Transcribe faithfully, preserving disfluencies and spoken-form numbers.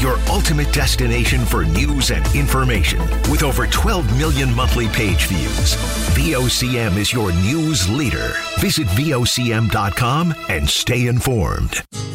your ultimate destination for news and information. With over twelve million monthly page views, V O C M is your news leader. Visit V O C M dot com and stay informed.